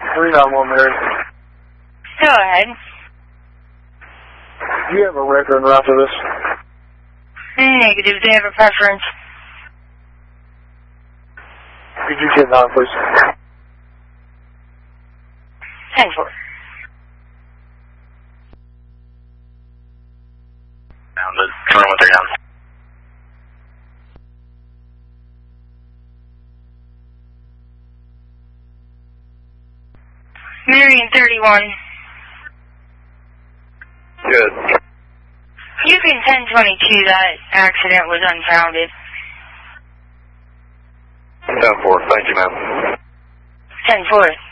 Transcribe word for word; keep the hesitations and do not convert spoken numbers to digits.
three nine one, Mary. Go ahead. Do you have a record route for this? Negative. Do you have a preference? Could you get nine, please? ten four. Down to twenty one thirty nine. Marion thirty-one. Good. You can ten twenty-two that accident was unfounded. ten four, thank you, ma'am. ten four.